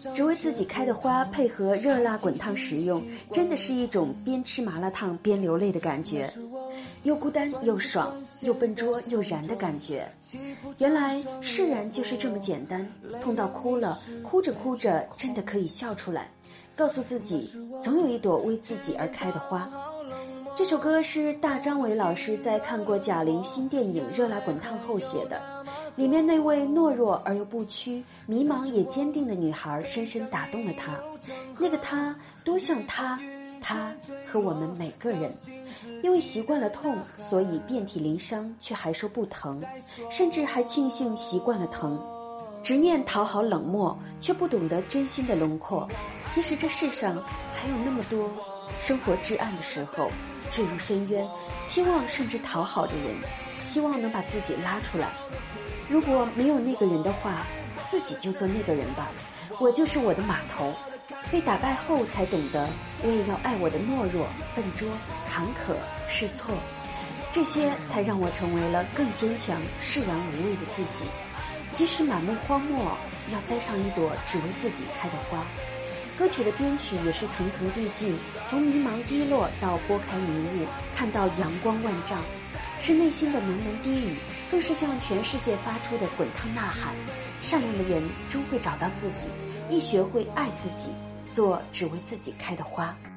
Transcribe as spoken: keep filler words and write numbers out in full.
只为自己开的花配合热辣滚烫食用，真的是一种边吃麻辣烫边流泪的感觉，又孤单又爽，又笨拙又燃的感觉。原来释然就是这么简单，痛到哭了，哭着哭着真的可以笑出来，告诉自己总有一朵为自己而开的花。这首歌是大张伟老师在看过贾玲新电影《热辣滚烫》后写的，里面那位懦弱而又不屈、迷茫也坚定的女孩深深打动了他。那个她多像她，她和我们每个人。因为习惯了痛，所以遍体鳞伤，却还说不疼，甚至还庆幸习惯了疼。执念讨好冷漠，却不懂得真心的轮廓。其实这世上还有那么多生活至暗的时候，坠入深渊，期望甚至讨好的人，希望能把自己拉出来。如果没有那个人的话，自己就做那个人吧。我就是我的码头，被打败后才懂得，我也要爱我的懦弱、笨拙、坎坷、试错，这些才让我成为了更坚强、释然无畏的自己。即使满目荒漠，要栽上一朵只为自己开的花。歌曲的编曲也是层层递进，从迷茫低落到拨开迷雾，看到阳光万丈，是内心的喃喃低语，更是向全世界发出的滚烫呐喊。善良的人终会找到自己，亦学会爱自己，做只为自己开的花。